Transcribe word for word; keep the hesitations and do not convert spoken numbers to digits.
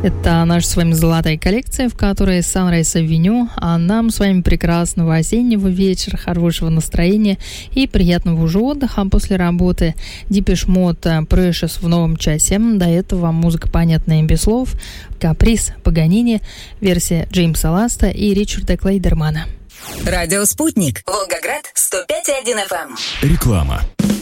Это наша с вами золотая коллекция, в которой Sunrise Avenue, а нам с вами прекрасного осеннего вечера, хорошего настроения и приятного уже отдыха после работы. Depeche Mode Precious в новом часе. До этого музыка понятная без слов. Каприз Паганини, версия Джеймса Ласта и Ричарда Клейдермана. Радио «Спутник». Волгоград сто пять и один эф эм. Реклама.